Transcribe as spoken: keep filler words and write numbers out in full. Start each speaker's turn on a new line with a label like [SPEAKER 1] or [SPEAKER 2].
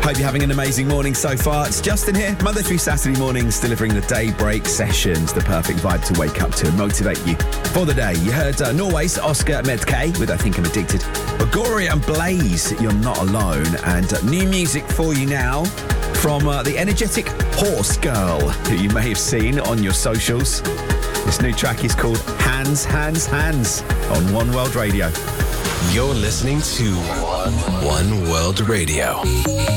[SPEAKER 1] Hope you're having an amazing morning so far. It's Justin here, Monday through Saturday mornings, delivering the daybreak sessions, the perfect vibe to wake up to and motivate you for the day. You heard uh, Norway's Oscar Medkay with I Think I'm Addicted. Agoria and Blaze, You're Not Alone. And uh, new music for you now from uh, the energetic Horse Girl, who you may have seen on your socials. This new track is called Hands, Hands, Hands on One World Radio.
[SPEAKER 2] You're listening to One World Radio.